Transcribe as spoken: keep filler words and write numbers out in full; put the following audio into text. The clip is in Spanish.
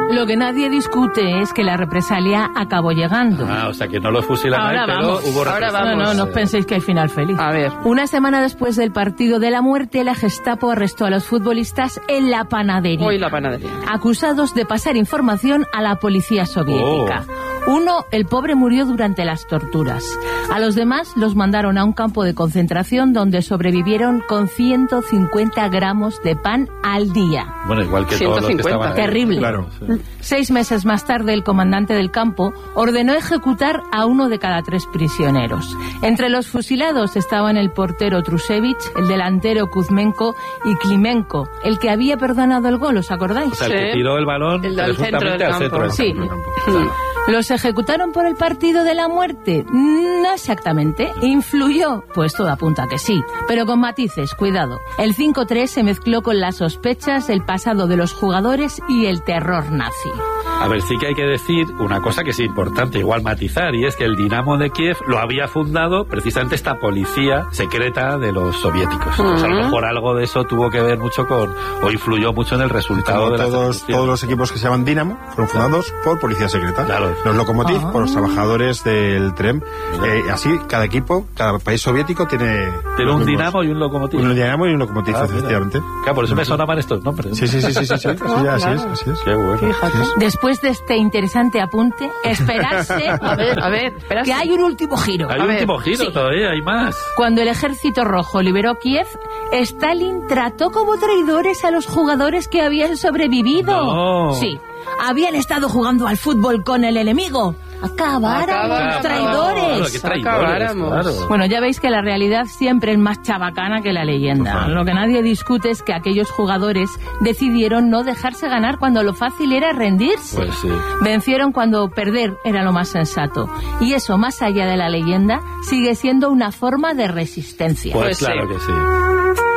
Lo que nadie discute es que la represalia acabó llegando. Ah, o sea que no lo fusilaron, ahora pero vamos, hubo ahora represalia. vamos. No, no, no os penséis que hay final feliz. A ver. Una semana después del partido de la muerte, la Gestapo arrestó a los futbolistas en la panadería. Hoy la panadería. Acusados de pasar información a la policía soviética. Oh. Uno, el pobre, murió durante las torturas. A los demás los mandaron a un campo de concentración donde sobrevivieron con ciento cincuenta gramos de pan al día. Bueno, igual que todos los que estaban ahí. Terrible. Claro, sí. Seis meses más tarde, el comandante del campo ordenó ejecutar a uno de cada tres prisioneros. Entre los fusilados estaban el portero Trusevich, el delantero Kuzmenko y Klimenko, el que había perdonado el gol, ¿os acordáis? O sea, el que tiró el balón el del centro del al campo. centro del Sí. campo. Sí. ¿Los ejecutaron por el partido de la muerte? No exactamente. ¿Influyó? Pues todo apunta a que sí. Pero con matices, cuidado. El cinco tres se mezcló con las sospechas, el pasado de los jugadores y el terror nazi. A ver, sí que hay que decir una cosa que es importante, igual matizar, y es que el Dinamo de Kiev lo había fundado precisamente esta policía secreta de los soviéticos. Uh-huh. O sea, a lo mejor algo de eso tuvo que ver mucho con, o influyó mucho en el resultado Como de la todos, todos los equipos que se llaman Dinamo fueron fundados por policía secreta. Claro. Los Lokomotiv Ah. por los trabajadores del tren. Eh, así, cada equipo, cada país soviético tiene... Tiene un Dinamo y un Lokomotiv. Un Dinamo y un Lokomotiv, ah, efectivamente. Claro, por eso me sonaban estos nombres. Sí, sí, sí, sí, sí, sí. Así, Ah, así claro. es, así es. Qué bueno. Fíjate. Después de este interesante apunte, esperarse A ver, a ver, esperarse. que hay un último giro. Hay A un ver, último giro sí. todavía, hay más. Cuando el Ejército Rojo liberó Kiev, Stalin trató como traidores a los jugadores que habían sobrevivido. No. Sí, habían estado jugando al fútbol con el enemigo. Acabáramos, Acabáramos. traidores. Claro, qué traidores, Acabáramos. claro. Bueno, ya veis que la realidad siempre es más chabacana que la leyenda. Ajá. Lo que nadie discute es que aquellos jugadores decidieron no dejarse ganar cuando lo fácil era rendirse. Pues sí. Vencieron cuando perder era lo más sensato. Y eso, más allá de la leyenda, sigue siendo una forma de resistencia. Pues, Pues claro sí. que sí.